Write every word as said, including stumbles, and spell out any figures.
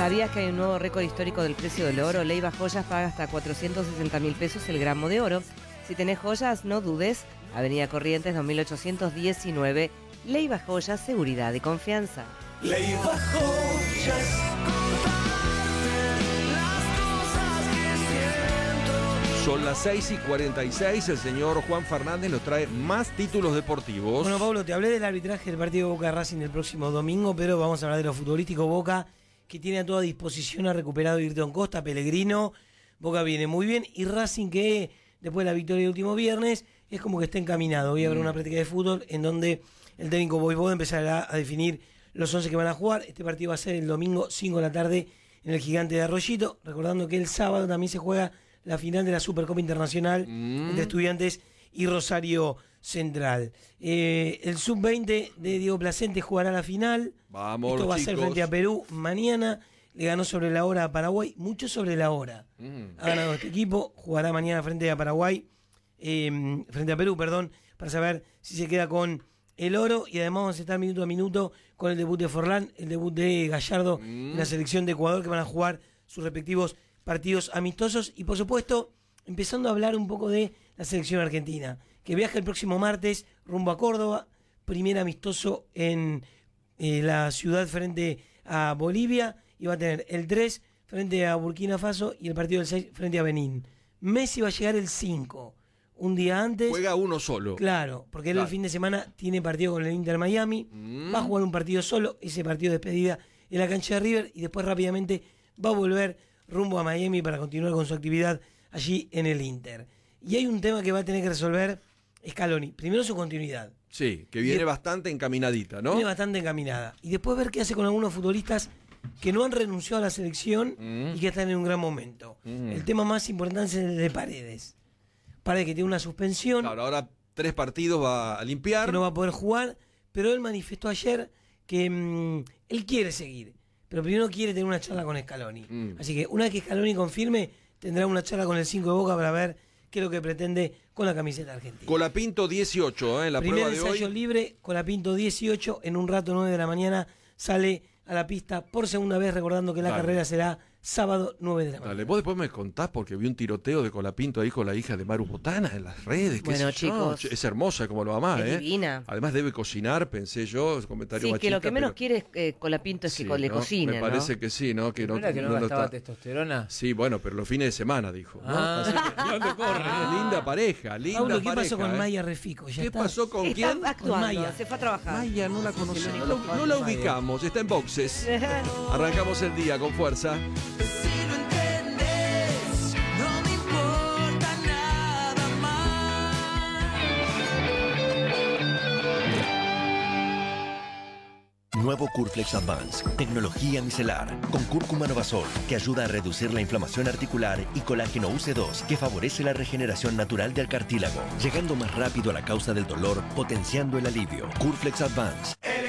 ¿Sabías que hay un nuevo récord histórico del precio del oro? Leiva Joyas paga hasta cuatrocientos sesenta mil pesos el gramo de oro. Si tenés joyas, no dudes. Avenida Corrientes dos mil ochocientos diecinueve. Leiva Joyas, seguridad y confianza. Leiva Joyas. Son las seis y cuarenta y seis, el señor Juan Fernández nos trae más títulos deportivos. Bueno, Pablo, te hablé del arbitraje del partido Boca Racing el próximo domingo, pero vamos a hablar de lo futbolístico. Boca, que tiene a toda disposición, ha recuperado Ayrton Costa, Pellegrino. Boca viene muy bien, y Racing, que después de la victoria del último viernes, es como que está encaminado. Voy a haber una práctica de fútbol en donde el técnico Voivoda empezará a definir los once que van a jugar. Este partido va a ser el domingo cinco de la tarde en el Gigante de Arroyito, recordando que el sábado también se juega la final de la Supercopa Internacional mm. entre Estudiantes y Rosario Central. Eh, el sub veinte de Diego Placente jugará la final. Vamos, Esto va chicos. a ser frente a Perú mañana. Le ganó sobre la hora a Paraguay, mucho sobre la hora. Mm. Ha ganado este equipo, jugará mañana frente a Paraguay, eh, frente a Perú, perdón, para saber si se queda con el oro. Y además vamos a estar minuto a minuto con el debut de Forlán, el debut de Gallardo mm. en la selección de Ecuador, que van a jugar sus respectivos partidos amistosos. Y por supuesto, empezando a hablar un poco de la selección argentina, que viaja el próximo martes rumbo a Córdoba, primer amistoso en eh, la ciudad frente a Bolivia, y va a tener el tres frente a Burkina Faso y el partido del seis frente a Benín. Messi va a llegar el cinco, un día antes. Juega uno solo. Claro, porque él claro. el fin de semana tiene partido con el Inter Miami, mm. va a jugar un partido solo, ese partido de despedida en la cancha de River, y después rápidamente va a volver rumbo a Miami para continuar con su actividad allí en el Inter. Y hay un tema que va a tener que resolver Scaloni. Primero, su continuidad. Sí, que viene de, bastante encaminadita, ¿no? Viene bastante encaminada. Y después ver qué hace con algunos futbolistas que no han renunciado a la selección mm. y que están en un gran momento. Mm. El tema más importante es el de Paredes. Paredes, que tiene una suspensión. Claro, ahora tres partidos va a limpiar. Que no va a poder jugar, pero él manifestó ayer que mmm, él quiere seguir, pero primero quiere tener una charla con Scaloni. Mm. Así que una vez que Scaloni confirme, tendrá una charla con el cinco de Boca para ver qué es lo que pretende con la camiseta argentina. Colapinto dieciocho, ¿eh? La Primer prueba de ensayo hoy. libre, Colapinto dieciocho, en un rato nueve de la mañana sale a la pista por segunda vez, recordando que la Dale. carrera será sábado nueve de la mañana. Dale, vos después me contás, porque vi un tiroteo de Colapinto ahí con la hija de Maru Botana en las redes. Bueno, chicos. Yo. Es hermosa como lo mamá, es ¿eh? divina. Además debe cocinar, pensé yo, es comentario sí, machista. que lo que menos pero... quiere es, eh, Colapinto es que sí, le ¿no? cocine, Me parece ¿no? que sí, ¿no? Que no, ¿No era que no, no gastaba está... testosterona? Sí, bueno, pero los fines de semana, dijo. Ah, ¿no? ¿dónde corre? Ah, linda pareja, linda Pablo, ¿qué pareja. pasó con ¿eh? Maya Refico? ¿Ya ¿Qué está? pasó con está quién? actuando, Con Maya. se fue a trabajar. Maya, no la conocemos, no, único la- no la fan, ubicamos, está en boxes. Arrancamos el día con fuerza. Si lo entiendes, no me importa nada más. Nuevo Curflex Advance, tecnología micelar, con cúrcuma Novasol, que ayuda a reducir la inflamación articular, y colágeno U C dos, que favorece la regeneración natural del cartílago, llegando más rápido a la causa del dolor, potenciando el alivio. Curflex Advance.